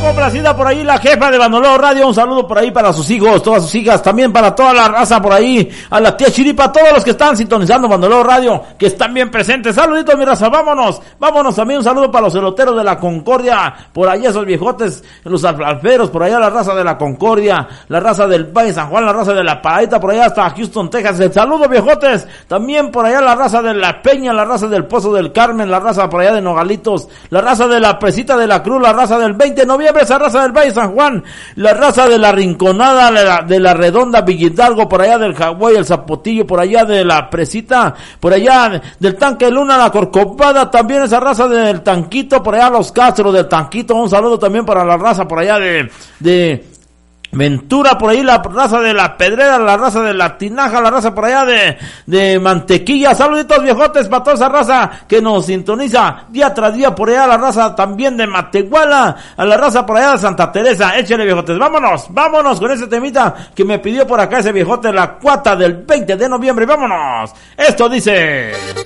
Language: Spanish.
complacida por ahí la jefa de Bandolero Radio. Un saludo por ahí para sus hijos, todas sus hijas, también para toda la raza por ahí, a la tía Chiripa, todos los que están sintonizando Bandolero Radio, que están bien presentes. Saluditos, mi raza, vámonos también un saludo para los eloteros de la Concordia, por ahí esos viejotes, los alferos, por allá la raza de la Concordia, la raza del Valle San Juan, la raza de la Paradita, por allá hasta Houston, Texas. El saludo, viejotes, también por allá la raza de la Peña, la raza del Pozo del Carmen, la raza por allá de Nogalitos, la raza de la Presita de la Cruz, la raza del 20 de noviembre, esa raza del Valle San Juan, la raza de la Rinconada, de la Redonda, Villidalgo, por allá del Hawái, el Zapotillo, por allá de la Presita, por allá del Tanque Luna, la Corcovada, también esa raza del Tanquito, por allá los Castros del Tanquito. Un saludo también para la raza por allá de Ventura, por ahí la raza de la Pedrera, la raza de la Tinaja, la raza por allá de Mantequilla. Saluditos, viejotes, para toda esa raza que nos sintoniza día tras día, por allá la raza también de Matehuala, a la raza por allá de Santa Teresa. Échale, viejotes, vámonos con ese temita que me pidió por acá ese viejote, la cuata del 20 de noviembre. Vámonos, esto dice...